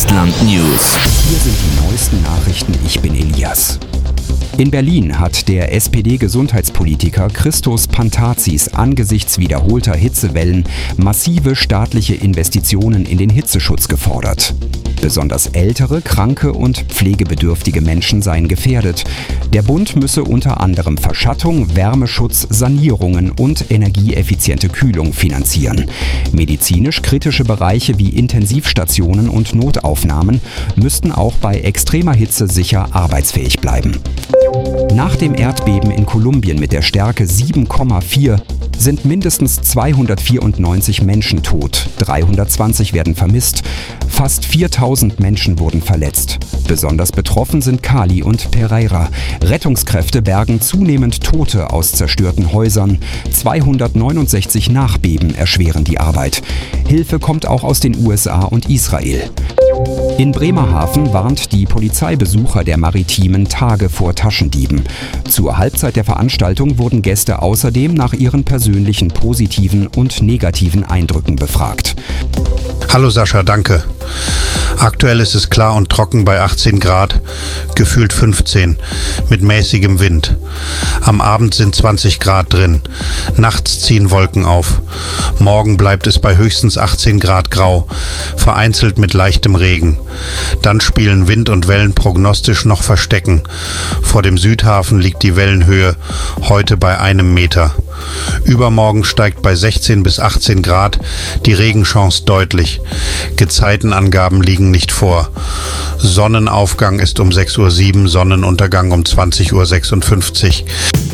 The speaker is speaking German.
Estland News. Hier sind die neuesten Nachrichten, ich bin Elias. In Berlin hat der SPD-Gesundheitspolitiker Christos Pantazis angesichts wiederholter Hitzewellen massive staatliche Investitionen in den Hitzeschutz gefordert. Besonders ältere, kranke und pflegebedürftige Menschen seien gefährdet. Der Bund müsse unter anderem Verschattung, Wärmeschutz, Sanierungen und energieeffiziente Kühlung finanzieren. Medizinisch kritische Bereiche wie Intensivstationen und Notaufnahmen müssten auch bei extremer Hitze sicher arbeitsfähig bleiben. Nach dem Erdbeben in Kolumbien mit der Stärke 7,4 sind mindestens 294 Menschen tot, 320 werden vermisst, fast 4000 Menschen wurden verletzt. Besonders betroffen sind Cali und Pereira. Rettungskräfte bergen zunehmend Tote aus zerstörten Häusern. 269 Nachbeben erschweren die Arbeit. Hilfe kommt auch aus den USA und Israel. In Bremerhaven warnt die Polizei Besucher der Maritimen Tage vor Taschendieben. Zur Halbzeit der Veranstaltung wurden Gäste außerdem nach ihren persönlichen positiven und negativen Eindrücken befragt. Hallo Sascha, danke. Aktuell ist es klar und trocken bei 18 Grad, gefühlt 15, mit mäßigem Wind. Am Abend sind 20 Grad drin. Nachts ziehen Wolken auf. Morgen bleibt es bei höchstens 18 Grad grau, vereinzelt mit leichtem Regen. Dann spielen Wind und Wellen prognostisch noch Verstecken. Vor dem Südhafen liegt die Wellenhöhe heute bei 1 Meter. Übermorgen steigt bei 16 bis 18 Grad die Regenchance deutlich. Gezeitenangaben liegen nicht vor. Sonnenaufgang ist um 6:07 Uhr, Sonnenuntergang um 20:56 Uhr.